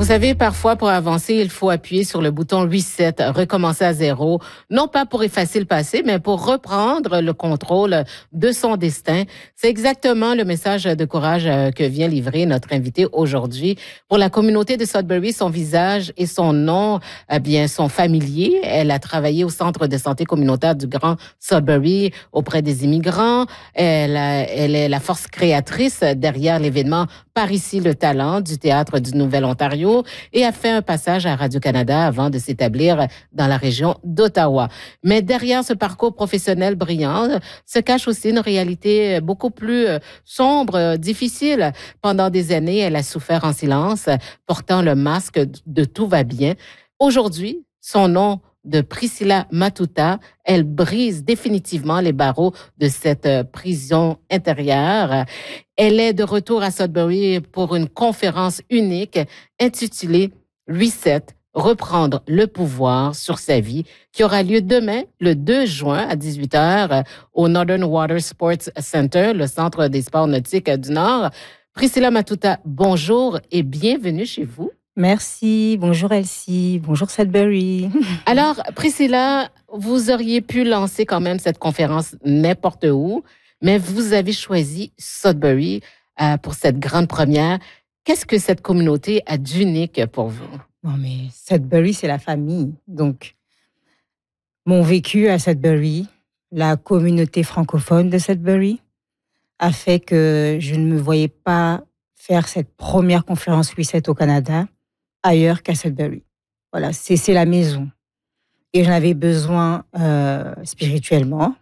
Vous savez, parfois, pour avancer, il faut appuyer sur le bouton Reset, recommencer à zéro, non pas pour effacer le passé, mais pour reprendre le contrôle de son destin. C'est exactement le message de courage que vient livrer notre invité aujourd'hui. Pour la communauté de Sudbury, son visage et son nom, bien, sont familiers. Elle a travaillé au Centre de santé communautaire du Grand Sudbury auprès des immigrants. Elle est la force créatrice derrière l'événement Par ici le talent du Théâtre du Nouvel-Ontario et a fait un passage à Radio-Canada avant de s'établir dans la région d'Ottawa. Mais derrière ce parcours professionnel brillant se cache aussi une réalité beaucoup plus sombre, difficile. Pendant des années, elle a souffert en silence, portant le masque de tout va bien. Aujourd'hui, son nom de Priscilla Matuta, elle brise définitivement les barreaux de cette prison intérieure. Elle est de retour à Sudbury pour une conférence unique intitulée Reset, reprendre le pouvoir sur sa vie, qui aura lieu demain, le 2 juin à 18h au Northern Water Sports Center, le centre des sports nautiques du Nord. Priscilla Matuta, bonjour et bienvenue chez vous. Merci, bonjour Elsie, bonjour Sudbury. Alors, Priscilla, vous auriez pu lancer quand même cette conférence n'importe où, mais vous avez choisi Sudbury pour cette grande première. Qu'est-ce que cette communauté a d'unique pour vous? Non mais Sudbury, c'est la famille. Donc, mon vécu à Sudbury, la communauté francophone de Sudbury, a fait que je ne me voyais pas faire cette première conférence Reset au Canada ailleurs qu'à Sudbury. Voilà, c'est la maison. Et j'en avais besoin spirituellement.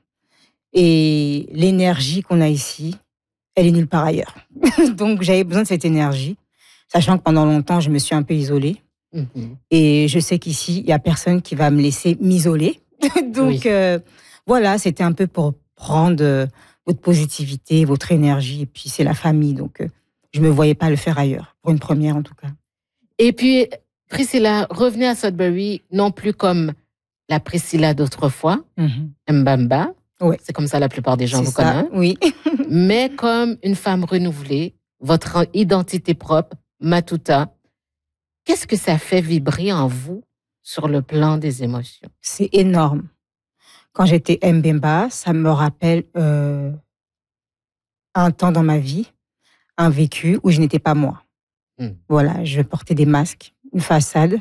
Et l'énergie qu'on a ici, elle est nulle part ailleurs. Donc, j'avais besoin de cette énergie, sachant que pendant longtemps, je me suis un peu isolée. Mm-hmm. Et je sais qu'ici, il n'y a personne qui va me laisser m'isoler. Donc, oui. Voilà, c'était un peu pour prendre votre positivité, votre énergie. Et puis, c'est la famille. Donc, je ne me voyais pas le faire ailleurs, pour une première en tout cas. Et puis, Priscilla, revenez à Sudbury, non plus comme la Priscilla d'autrefois, Mbamba. Ouais. C'est comme ça la plupart des gens vous connaissent. Oui. Mais comme une femme renouvelée, votre identité propre, Matuta. Qu'est-ce que ça fait vibrer en vous sur le plan des émotions? C'est énorme. Quand j'étais Mbemba, ça me rappelle un temps dans ma vie, un vécu où je n'étais pas moi. Voilà, je portais des masques, une façade.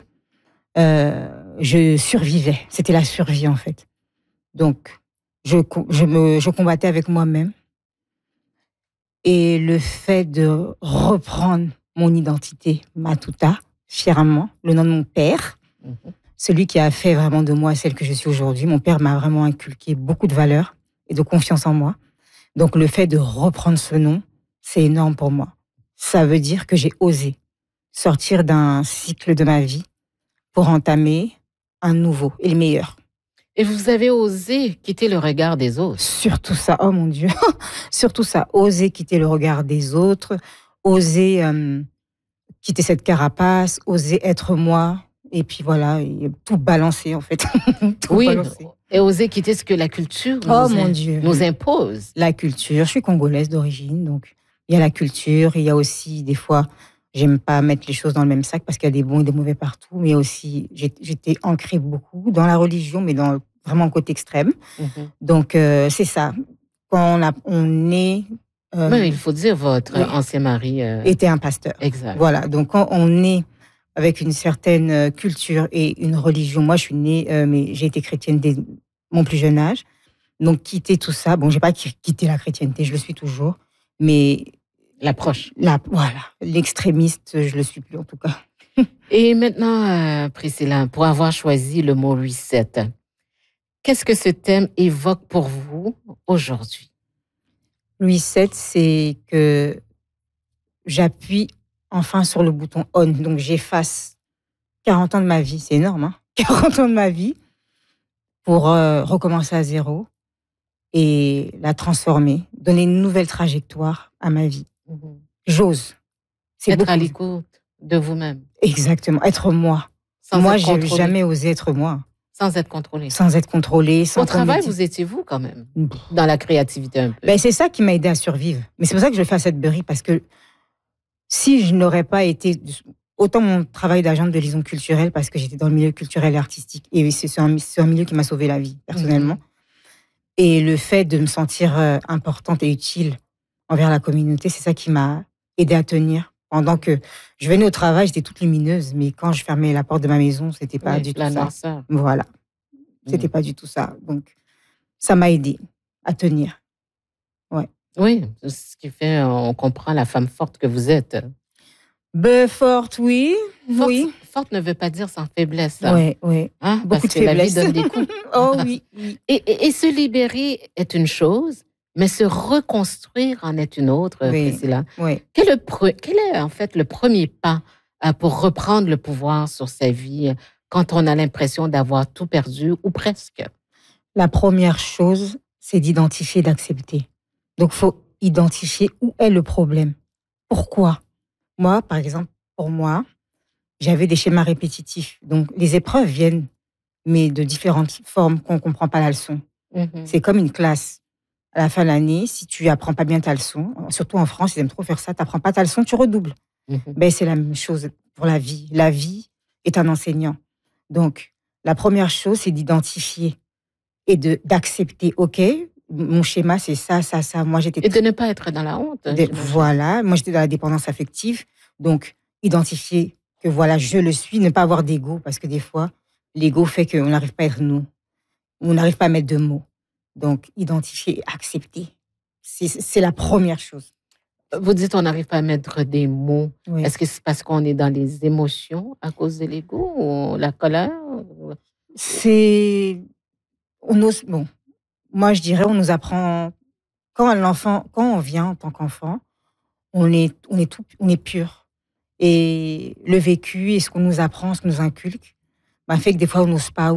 Je survivais. C'était la survie, en fait. Donc, je combattais avec moi-même. Et le fait de reprendre mon identité, Matuta, fièrement, le nom de mon père, celui qui a fait vraiment de moi celle que je suis aujourd'hui. Mon père m'a vraiment inculqué beaucoup de valeurs et de confiance en moi. Donc, le fait de reprendre ce nom, c'est énorme pour moi. Ça veut dire que j'ai osé sortir d'un cycle de ma vie pour entamer un nouveau et le meilleur. Et vous avez osé quitter le regard des autres. Surtout ça, oh mon Dieu, surtout ça, oser quitter le regard des autres, oser quitter cette carapace, oser être moi, et puis voilà, et tout balancer en fait. Tout oui, balancer. Et oser quitter ce que la culture nous impose. La culture, je suis congolaise d'origine, donc il y a la culture, il y a aussi des fois, j'aime pas mettre les choses dans le même sac parce qu'il y a des bons et des mauvais partout, mais aussi j'étais ancrée beaucoup dans la religion, mais dans vraiment le côté extrême. Donc c'est ça. Quand on est... mais il faut dire, votre ancien mari... était un pasteur. Exact. Voilà, donc quand on est avec une certaine culture et une religion, moi je suis née, mais j'ai été chrétienne dès mon plus jeune âge, donc quitter tout ça, bon j'ai pas quitté la chrétienté, je le suis toujours, mais... L'approche. Voilà, l'extrémiste, je le suis plus en tout cas. Et maintenant, Priscilla, pour avoir choisi le mot reset, qu'est-ce que ce thème évoque pour vous aujourd'hui? Reset, c'est que j'appuie enfin sur le bouton on, donc j'efface 40 ans de ma vie, c'est énorme, hein, 40 ans de ma vie pour recommencer à zéro et la transformer, donner une nouvelle trajectoire à ma vie. J'ose. C'est être à l'écoute de vous-même. Exactement, être moi. Moi, je n'ai jamais osé être moi. Sans être contrôlé. Sans être contrôlé. Au travail, vous étiez vous quand même, dans la créativité un peu. Ben, c'est ça qui m'a aidé à survivre. Mais c'est pour ça que je le fais à Sudbury, parce que si je n'aurais pas été autant mon travail d'agente de liaison culturelle, parce que j'étais dans le milieu culturel et artistique. Et c'est un milieu qui m'a sauvé la vie, personnellement. Et le fait de me sentir importante et utile envers la communauté, c'est ça qui m'a aidée à tenir. Pendant que je venais au travail, j'étais toute lumineuse, mais quand je fermais la porte de ma maison, c'était pas du tout ça. Noirceur. Voilà. C'était pas du tout ça. Donc, ça m'a aidée à tenir. Ouais. Oui, ce qui fait, on comprend la femme forte que vous êtes. Forte, oui. Forte ne veut pas dire sans faiblesse. Oui. Hein? Beaucoup Parce de que la faiblesse. vie donne des coups. Oh oui. Et se libérer est une chose, mais se reconstruire en est une autre, Priscilla. Oui. Quel est en fait le premier pas pour reprendre le pouvoir sur sa vie quand on a l'impression d'avoir tout perdu ou presque? La première chose, c'est d'identifier, d'accepter. Donc, il faut identifier où est le problème. Pourquoi? Moi, par exemple, pour moi, j'avais des schémas répétitifs. Donc, les épreuves viennent, mais de différentes formes qu'on ne comprend pas la leçon. C'est comme une classe. À la fin de l'année, si tu apprends pas bien ta leçon, surtout en France, ils aiment trop faire ça, tu n'apprends pas ta leçon, tu redoubles. Ben, c'est la même chose pour la vie. La vie est un enseignant. Donc, la première chose, c'est d'identifier et d'accepter, OK, mon schéma, c'est ça. Moi, j'étais et de ne pas être dans la honte. Voilà, moi, j'étais dans la dépendance affective. Donc, identifier que voilà, je le suis, ne pas avoir d'ego, parce que des fois, l'ego fait qu'on n'arrive pas à être nous. On n'arrive pas à mettre de mots. Donc, identifier et accepter. C'est la première chose. Vous dites on n'arrive pas à mettre des mots. Oui. Est-ce que c'est parce qu'on est dans les émotions à cause de l'ego ou la colère? Moi, je dirais, on nous apprend, quand on vient en tant qu'enfant, on est pur. Et le vécu et ce qu'on nous apprend, ce qu'on nous inculque, fait que des fois, on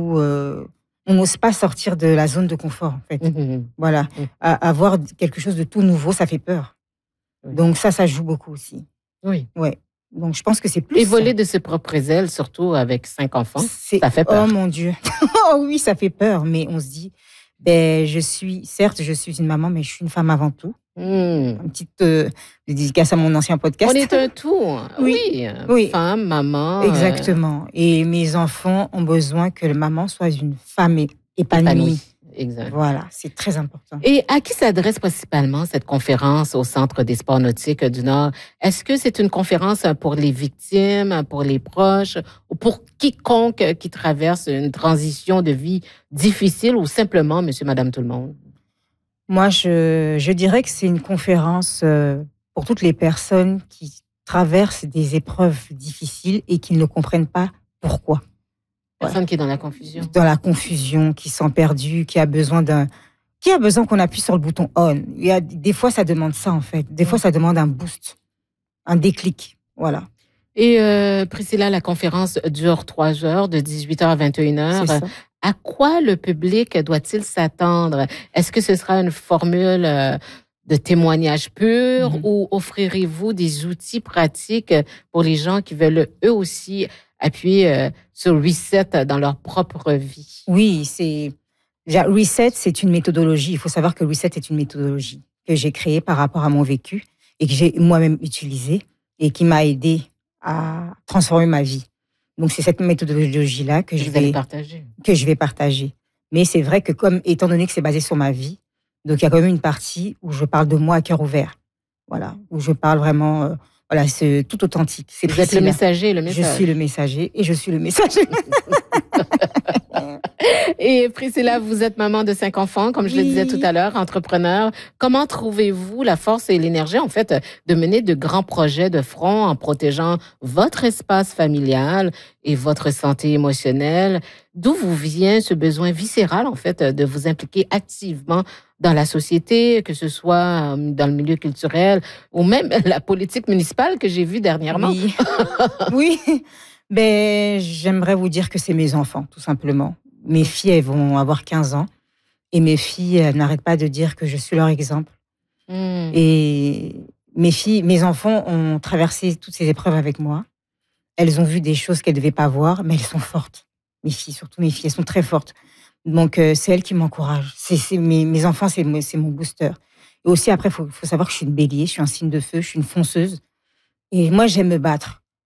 n'ose pas sortir de la zone de confort, en fait. Voilà. Avoir quelque chose de tout nouveau, ça fait peur. Donc ça joue beaucoup aussi. Oui. Ouais. Donc je pense que c'est plus. Et voler de ses propres ailes, surtout avec 5 enfants, ça fait peur. Oh mon Dieu. Oh oui, ça fait peur, mais on se dit, certes, je suis une maman, mais je suis une femme avant tout. Une petite dédicace à mon ancien podcast. On est un tout. Oui. Femme, maman. Exactement. Et mes enfants ont besoin que la maman soit une femme épanouie. Exact. Voilà, c'est très important. Et à qui s'adresse principalement cette conférence au Centre des sports nautiques du Nord? Est-ce que c'est une conférence pour les victimes, pour les proches, ou pour quiconque qui traverse une transition de vie difficile ou simplement monsieur, madame, tout le monde? Moi, je dirais que c'est une conférence pour toutes les personnes qui traversent des épreuves difficiles et qui ne comprennent pas pourquoi. Personne qui est dans la confusion. Dans la confusion, qui sont perdues, qui a besoin qu'on appuie sur le bouton on. Des fois, ça demande ça, en fait. Des fois, ça demande un boost, un déclic. Voilà. Et Priscilla, la conférence dure 3 heures, de 18h à 21h. C'est ça. À quoi le public doit-il s'attendre? Est-ce que ce sera une formule de témoignage pur ou offrirez-vous des outils pratiques pour les gens qui veulent eux aussi appuyer sur Reset dans leur propre vie? Oui, Reset, c'est une méthodologie. Il faut savoir que Reset est une méthodologie que j'ai créée par rapport à mon vécu et que j'ai moi-même utilisée et qui m'a aidée à transformer ma vie. Donc, c'est cette méthodologie-là que je vais partager. Mais c'est vrai que étant donné que c'est basé sur ma vie, donc il y a quand même une partie où je parle de moi à cœur ouvert. Voilà, où je parle vraiment... Voilà, c'est tout authentique. Vous êtes le messager, le message. Je suis le messager et je suis le messager. Et Priscilla, vous êtes maman de 5 enfants, comme je le disais tout à l'heure, entrepreneur. Comment trouvez-vous la force et l'énergie, en fait, de mener de grands projets de front en protégeant votre espace familial et votre santé émotionnelle? D'où vous vient ce besoin viscéral, en fait, de vous impliquer activement dans la société, que ce soit dans le milieu culturel ou même la politique municipale que j'ai vue dernièrement? Oui. J'aimerais vous dire que c'est mes enfants, tout simplement. Mes filles, elles vont avoir 15 ans. Et mes filles, elles n'arrêtent pas de dire que je suis leur exemple. Et mes enfants ont traversé toutes ces épreuves avec moi. Elles ont vu des choses qu'elles ne devaient pas voir, mais elles sont fortes. Mes filles, surtout mes filles, elles sont très fortes. Donc, c'est elles qui m'encouragent. Mes enfants, c'est mon booster. Et aussi, après, il faut savoir que je suis une bélier, je suis un signe de feu, je suis une fonceuse. Et moi, j'aime me battre.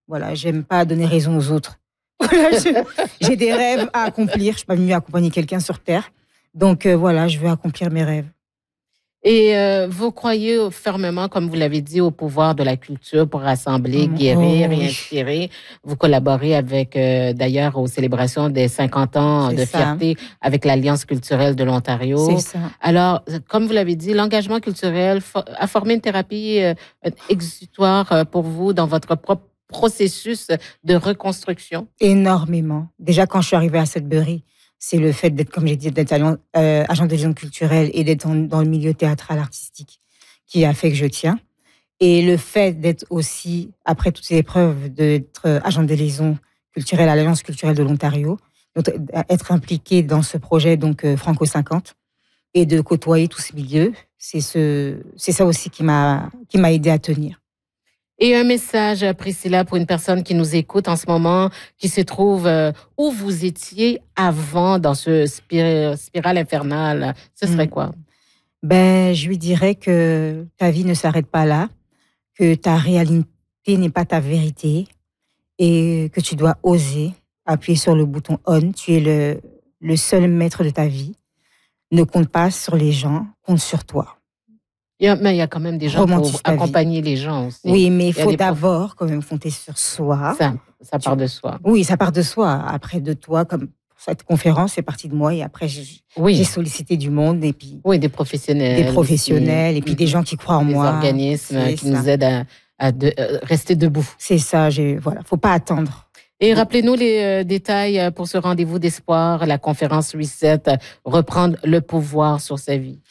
Voilà, j'aime pas donner raison aux autres. Voilà, j'ai des rêves à accomplir. Je suis pas venue accompagner quelqu'un sur Terre. Donc voilà, je veux accomplir mes rêves. Et vous croyez fermement, comme vous l'avez dit, au pouvoir de la culture pour rassembler, guérir et inspirer. Vous collaborez avec, d'ailleurs, aux célébrations des 50 ans de fierté avec l'Alliance culturelle de l'Ontario. C'est ça. Alors, comme vous l'avez dit, l'engagement culturel a formé une thérapie exutoire pour vous dans votre propre processus de reconstruction. Énormément. Déjà, quand je suis arrivée à Sudbury, c'est le fait d'être, comme j'ai dit, d'être agent de liaison culturelle et d'être dans le milieu théâtral artistique qui a fait que je tiens. Et le fait d'être aussi, après toutes ces épreuves, d'être agent de liaison culturelle à l'Alliance culturelle de l'Ontario, donc être impliqué dans ce projet donc Franco 50 et de côtoyer tous ces milieux, c'est ça aussi qui m'a aidé à tenir. Et un message, Priscilla, pour une personne qui nous écoute en ce moment, qui se trouve où vous étiez avant dans ce spirale infernale, ce serait quoi? Je lui dirais que ta vie ne s'arrête pas là, que ta réalité n'est pas ta vérité et que tu dois oser appuyer sur le bouton on. Tu es le seul maître de ta vie. Ne compte pas sur les gens, compte sur toi. Mais il y a quand même des gens pour accompagner les gens aussi. Oui, mais il faut d'abord quand même compter sur soi. Ça part de soi. Oui, ça part de soi. Après, de toi, comme cette conférence, c'est parti de moi. Et après, j'ai sollicité du monde. Et puis, oui, des professionnels. Des professionnels. Et puis des gens qui croient en moi. Des organismes qui nous aident à rester debout. C'est ça. Voilà, faut pas attendre. Et rappelez-nous les détails pour ce rendez-vous d'espoir, la conférence Reset, reprendre le pouvoir sur sa vie.